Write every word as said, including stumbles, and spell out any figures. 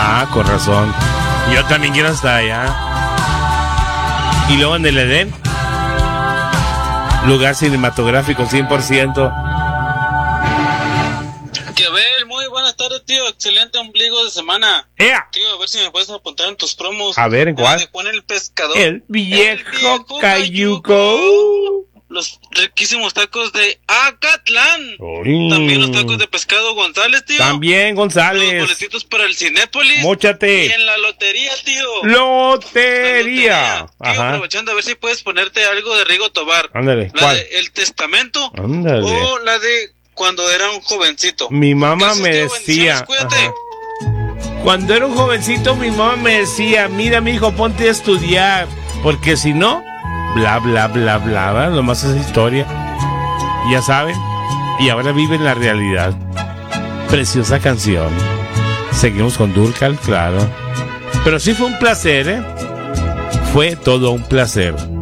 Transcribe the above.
Ah, con razón. Yo también quiero hasta allá. Y luego en el Edén, lugar cinematográfico cien por ciento. Que ver, muy buenas tardes, tío. Excelente ombligo de semana. ¡Ea! Tío, a ver si me puedes apuntar en tus promos. A ver, ¿en cuál? De Juan el Pescador. El viejo, el viejo Cayuco. Los riquísimos tacos de Acatlán. Uy. También los tacos de pescado González, tío. También, González. Los boletitos para el Cinépolis. Móchate. Y en la lotería, tío. Lotería. La lotería. Tío, Ajá. aprovechando a ver si puedes ponerte algo de Rigo Tobar. Ándale, La ¿cuál? de El Testamento. Ándale. O la de Cuando era un jovencito. Mi mamá Gracias, me tío, decía. bendiciones, cuídate. Ajá. Cuando era un jovencito, mi mamá me decía: mira, mi hijo, ponte a estudiar. Porque si no, bla, bla, bla, bla, bla. Nomás es historia. Ya saben. Y ahora vive en la realidad. Preciosa canción. Seguimos con Dúrcal, claro. Pero sí fue un placer, ¿eh? Fue todo un placer.